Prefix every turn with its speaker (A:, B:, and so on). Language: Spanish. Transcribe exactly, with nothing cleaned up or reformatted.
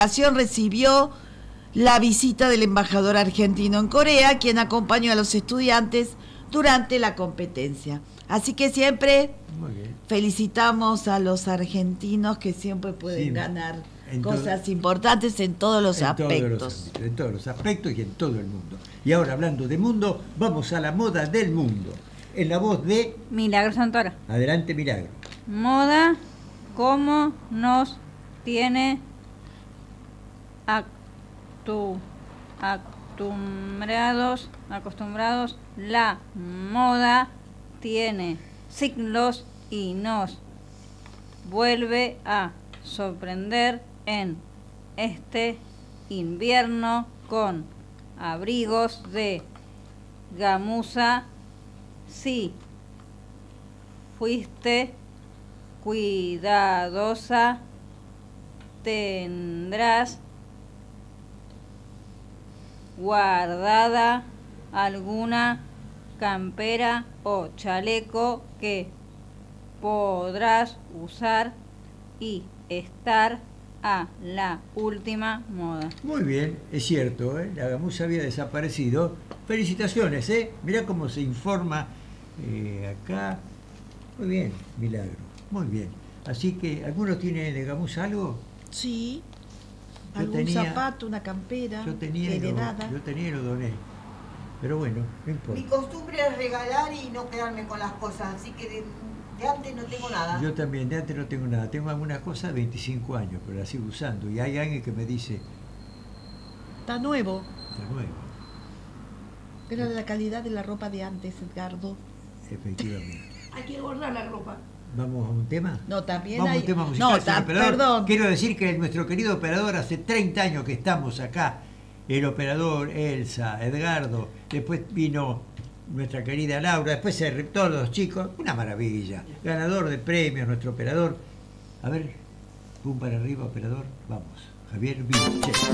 A: delegación recibió la visita del embajador argentino en Corea, quien acompañó a los estudiantes durante la competencia. Así que siempre felicitamos a los argentinos que siempre pueden sí, ganar cosas todo, importantes en todos los
B: en
A: aspectos.
B: Todos los, en todos los aspectos y en todo el mundo. Y ahora, hablando de mundo, vamos a la moda del mundo. En la voz de
C: Milagro Santoro.
B: Adelante, Milagro.
C: Moda, ¿cómo nos tiene actu, acostumbrados, acostumbrados? La moda tiene siglos y nos vuelve a sorprender en este invierno con abrigos de gamuza. Si fuiste cuidadosa, tendrás guardada alguna campera o chaleco que podrás usar y estar a la última moda.
B: Muy bien, es cierto, ¿eh? La gamuza había desaparecido. Felicitaciones, ¿eh? Mirá cómo se informa eh, acá. Muy bien, Milagro, muy bien. Así que, ¿alguno tiene de gamuza algo?
A: Sí,
B: yo
A: algún
B: tenía,
A: zapato, una campera,
B: yo tenía
A: heredada.
B: Lo, yo tenía y lo doné. Pero bueno, no importa.
D: Mi costumbre es regalar y no quedarme con las cosas, así que de, de antes no tengo nada.
B: Yo también, de antes no tengo nada. Tengo algunas cosas de veinticinco años, pero las sigo usando. Y hay alguien que me dice...
A: Está nuevo.
B: Está nuevo.
A: Pero la calidad de la ropa de antes, Edgardo.
B: Efectivamente.
D: Hay que guardar la ropa.
B: ¿Vamos a un tema?
A: No, también
B: Vamos
A: hay...
B: a un tema musical,
A: no, ta... perdón.
B: Quiero decir que nuestro querido operador, hace treinta años que estamos acá, el operador Elsa, Edgardo, después vino nuestra querida Laura, después se, todos los chicos, una maravilla, ganador de premios, nuestro operador. A ver, pum para arriba, operador, vamos, Javier Vilche.